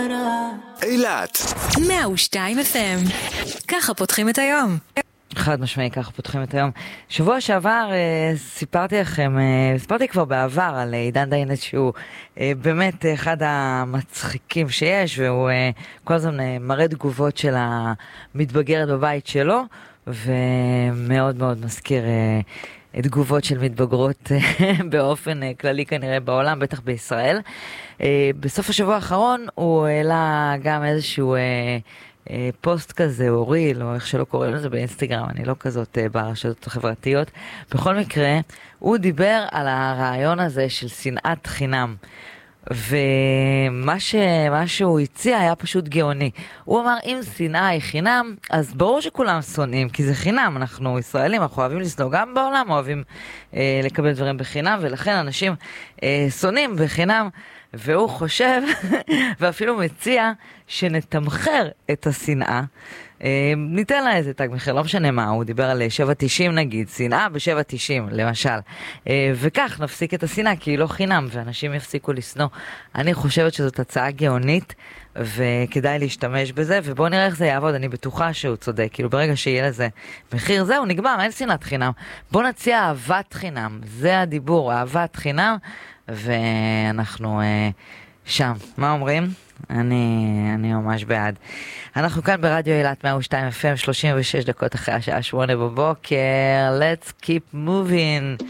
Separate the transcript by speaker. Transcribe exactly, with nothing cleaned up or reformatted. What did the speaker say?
Speaker 1: אילת
Speaker 2: מאה ושתיים אף אם. ככה פותחים את היום.
Speaker 3: חד משמעי, ככה פותחים את היום. שבוע שעבר אה, סיפרתי לכם, אה, סיפרתי כבר בעבר על עידן דיינס שהוא אה, באמת אחד המצחיקים שיש, והוא אה, כל הזמן אה, מראה תגובות של המתבגרת בבית שלו, ומאוד מאוד מזכיר אה, תגובות של מתבגרות אה, באופן אה, כללי כנראה בעולם, בטח בישראל. אה, בסוף השבוע האחרון הוא העלה גם איזשהו... אה, פוסט כזה, או ריל, או איך שלא קוראים לזה באינסטגרם, אני לא כזאת ברשתות החברתיות. בכל מקרה, הוא דיבר על הרעיון הזה של שנאת חינם. ומה ש... מה שהוא הציע היה פשוט גאוני. הוא אמר, אם שנאה היא חינם, אז ברור שכולם שונאים, כי זה חינם. אנחנו ישראלים, אנחנו אוהבים לשנוא, גם בעולם אוהבים אה, לקבל דברים בחינם, ולכן אנשים אה, שונאים בחינם. והוא חושב, ואפילו מציע, שנתמחר את השנאה. ניתן לה איזה תג מחיר, לא משנה מה, הוא דיבר על שבע תשעים נגיד, שנאה ב-שבע תשעים למשל. וכך נפסיק את השנאה, כי היא לא חינם, ואנשים יפסיקו לשנוא. אני חושבת שזאת הצעה גאונית, וכדאי להשתמש בזה, ובואו נראה איך זה יעבוד, אני בטוחה שהוא צודק, כאילו ברגע שיהיה לזה מחיר, זהו, נגמר, אין שנאת חינם. בואו נציע אהבת חינם, זה הדיבור, אהבת חינם, ואנחנו אה, שם. מה אומרים? אני, אני ממש בעד. אנחנו כאן ברדיו אילת מאה ושתיים אף אם, שלושים ושש דקות אחרי השעה שמונה בבוקר. Let's keep moving.